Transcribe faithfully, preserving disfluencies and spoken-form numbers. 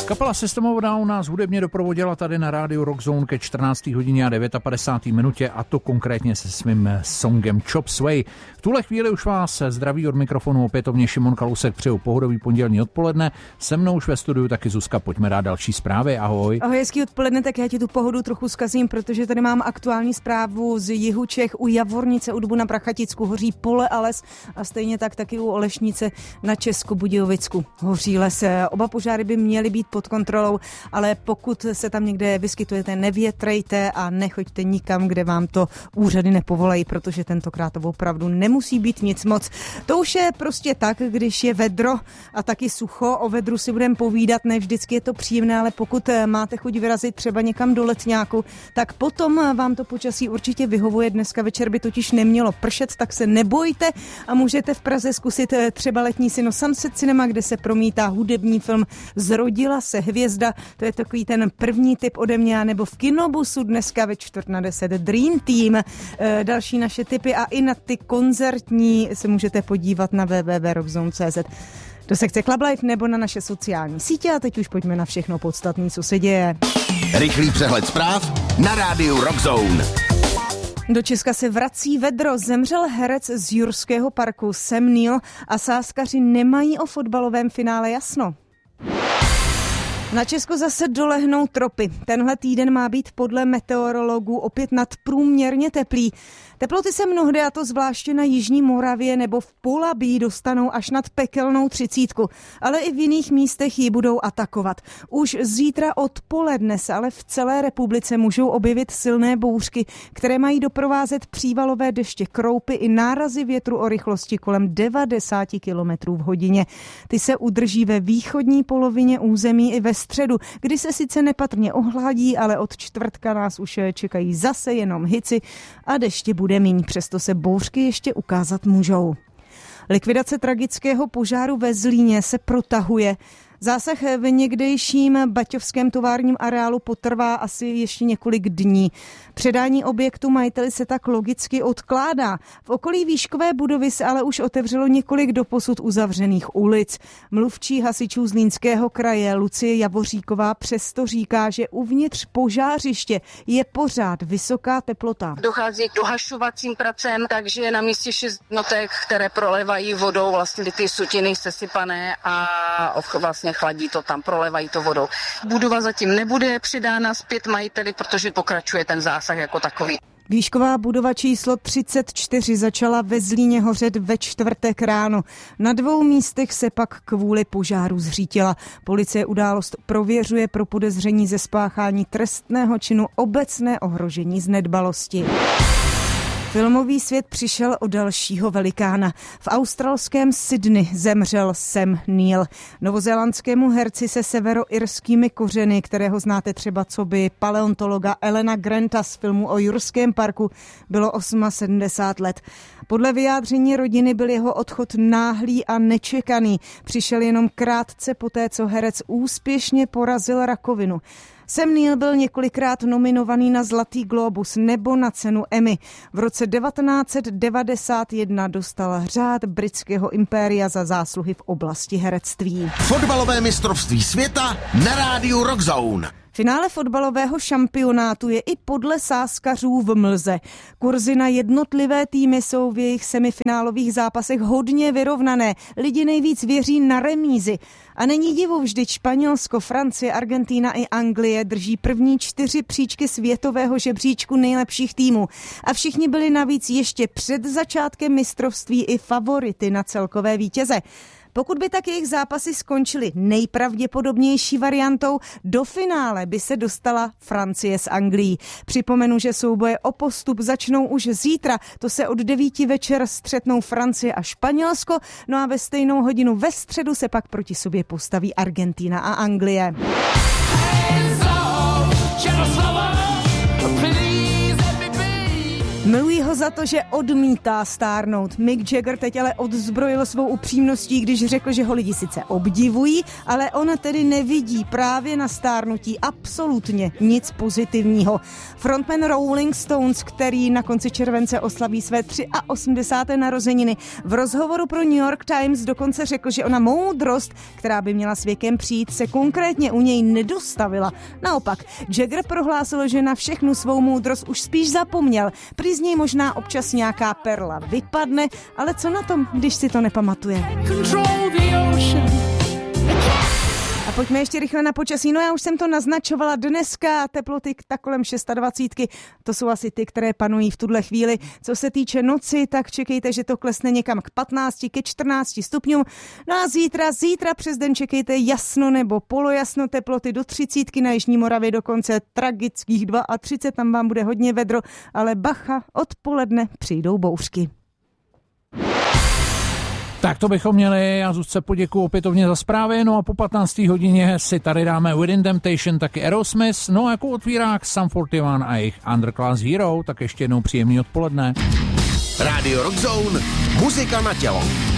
Kapela System of a Down nás hudebně doprovodila tady na rádiu Rock Zone ke čtrnácté hodině a padesáté devět minutě, a to konkrétně se svým songem Chop Sway. V tuhle chvíli už vás zdraví od mikrofonu opětovně Šimon Kalousek, přeju pohodový pondělní odpoledne. Se mnou už ve studiu taky Zuzka, pojďme dát další zprávy, ahoj. Ahoj, hezký odpoledne, tak já ti tu pohodu trochu zkazím, protože tady mám aktuální zprávu z jihu Čech. U Javornice u Dbu na Prachaticku hoří pole a les a stejně tak taky u Olešnice na Českobudějovicku hoří les. Oba požáry by měly být pod kontrolou, ale pokud se tam někde vyskytujete, nevětrejte a nechoďte nikam, kde vám to úřady nepovolají, protože tentokrát to opravdu nemusí být nic moc. To už je prostě tak, když je vedro a taky sucho. O vedru si budeme povídat, ne vždycky je to příjemné, ale pokud máte chuť vyrazit třeba někam do letňáku, tak potom vám to počasí určitě vyhovuje. Dneska večer by totiž nemělo pršet, tak se nebojte a můžete v Praze zkusit třeba letní Sino Sunset Cinema, kde se promítá hudební film Zrodila se hvězda. To je takový ten první tip ode mě, nebo v Kinobusu dneska ve čtvrt na deset Dream Team. E, další naše tipy a i na ty koncertní se můžete podívat na w w w tečka rockzone tečka c z do sekce Club Life nebo na naše sociální sítě a teď už pojďme na všechno podstatné, co se děje. Rychlý přehled zpráv na rádiu Rock Zone. Do Česka se vrací vedro. Zemřel herec z Jurského parku Sam Neill a sázkaři nemají o fotbalovém finále jasno. Na Česko zase dolehnou tropy. Tenhle týden má být podle meteorologů opět nadprůměrně teplý. Teploty se mnohdy, a to zvláště na jižní Moravě nebo v Polabí, dostanou až nad pekelnou třicítku, ale i v jiných místech ji budou atakovat. Už zítra odpoledne se ale v celé republice můžou objevit silné bouřky, které mají doprovázet přívalové deště, kroupy i nárazy větru o rychlosti kolem devadesát kilometrů v hodině. Ty se udrží ve východní polovině území i ve středu, kdy se sice nepatrně ohladí, ale od čtvrtka nás už čekají zase jenom hici a deště bude míň, přesto se bouřky ještě ukázat můžou. Likvidace tragického požáru ve Zlíně se protahuje. Zásah v někdejším baťovském továrním areálu potrvá asi ještě několik dní. Předání objektu majiteli se tak logicky odkládá. V okolí výškové budovy se ale už otevřelo několik doposud uzavřených ulic. Mluvčí hasičů Zlínského kraje Lucie Javoříková přesto říká, že uvnitř požářiště je pořád vysoká teplota. Dochází k dohašovacím pracem, takže na místě šest jednotek, které prolévají vodou vlastně ty sutiny sesypané a vlastně chladí to tam, prolevají to vodou. Budova zatím nebude předána zpět majiteli, protože pokračuje ten zásah jako takový. Výšková budova číslo třicet čtyři začala ve Zlíně hořet ve čtvrtek ráno. Na dvou místech se pak kvůli požáru zřítila. Policie událost prověřuje pro podezření ze spáchání trestného činu obecné ohrožení z nedbalosti. Filmový svět přišel o dalšího velikána. V australském Sydney zemřel Sam Neill. Novozélandskému herci se severoirskými kořeny, kterého znáte třeba coby paleontologa Elena Granta z filmu o Jurském parku, bylo sedmdesát osm let. Podle vyjádření rodiny byl jeho odchod náhlý a nečekaný. Přišel jenom krátce poté, co herec úspěšně porazil rakovinu. Sam Neill byl několikrát nominovaný na Zlatý glóbus nebo na cenu Emmy. V roce devatenáct set devadesát jedna dostal řád britského impéria za zásluhy v oblasti herectví. Fotbalové mistrovství světa na rádiu Rock Zone. Finále fotbalového šampionátu je i podle sázkařů v mlze. Kurzy na jednotlivé týmy jsou v jejich semifinálových zápasech hodně vyrovnané. Lidi nejvíc věří na remízy. A není divu, vždyť Španělsko, Francie, Argentina i Anglie drží první čtyři příčky světového žebříčku nejlepších týmů. A všichni byli navíc ještě před začátkem mistrovství i favority na celkové vítěze. Pokud by tak jejich zápasy skončily nejpravděpodobnější variantou, do finále by se dostala Francie s Anglií. Připomenu, že souboje o postup začnou už zítra. To se od devíti večer střetnou Francie a Španělsko, no a ve stejnou hodinu ve středu se pak proti sobě postaví Argentina a Anglie. Milují ho za to, že odmítá stárnout. Mick Jagger teď ale odzbrojil svou upřímností, když řekl, že ho lidi sice obdivují, ale on tedy nevidí právě na stárnutí absolutně nic pozitivního. Frontman Rolling Stones, který na konci července oslaví své osmdesáté třetí narozeniny, v rozhovoru pro New York Times dokonce řekl, že ona moudrost, která by měla s věkem přijít, se konkrétně u něj nedostavila. Naopak, Jagger prohlásil, že na všechnu svou moudrost už spíš zapomněl. Prý z něj možná občas nějaká perla vypadne, ale co na tom, když si to nepamatuje? A pojďme ještě rychle na počasí. No já už jsem to naznačovala dneska, teploty tak kolem dvacet šest. To jsou asi ty, které panují v tuhle chvíli. Co se týče noci, tak čekejte, že to klesne někam k patnácti, ke čtrnácti stupňům. No a zítra, zítra přes den čekejte jasno nebo polojasno, teploty do třicítky, na Jižní Moravě dokonce tragických třicet dva, tam vám bude hodně vedro, ale bacha, odpoledne přijdou bouřky. Tak to bychom měli, já Zuzce poděkuju opětovně za zprávy, no a po patnácté hodině si tady dáme Within Temptation, taky Aerosmith, no a jako otvírák Sum čtyřicet jedna a jejich Underclass Hero, tak ještě jednou příjemný odpoledne. Radio Rock Zone, muzika na tělo.